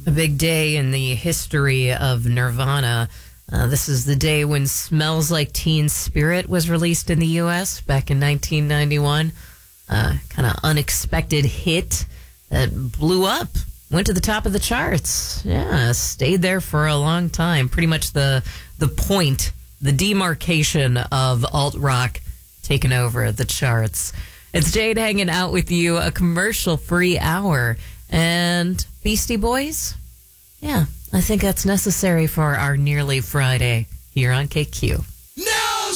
A big day in the history of Nirvana. This is the day when Smells Like Teen Spirit was released in the U.S. back in 1991. Kind of unexpected hit that blew up, went to the top of the charts. Yeah, stayed there for a long time. Pretty much the point, the demarcation of alt-rock taking over the charts. It's Jade hanging out with you, a commercial-free hour. And Beastie Boys? Yeah, I think that's necessary for our Nearly Friday here on KQ.